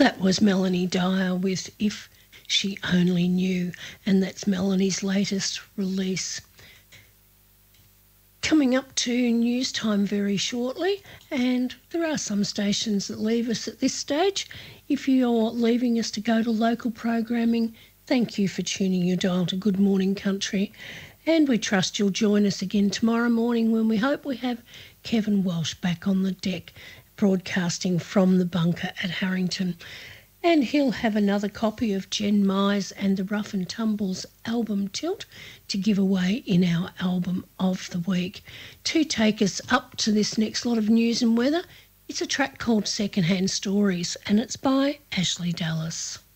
That was Melanie Dyer with If She Only Knew, and that's Melanie's latest release. Coming up to news time very shortly, and there are some stations that leave us at this stage. If you're leaving us to go to local programming, thank you for tuning your dial to Good Morning Country, and we trust you'll join us again tomorrow morning when we hope we have Kevin Walsh back on the deck, broadcasting from the bunker at Harrington. And he'll have another copy of Jen Mize and the Rough and Tumbles album Tilt to give away in our album of the week. To take us up to this next lot of news and weather, it's a track called Secondhand Stories, and it's by Ashley Dallas.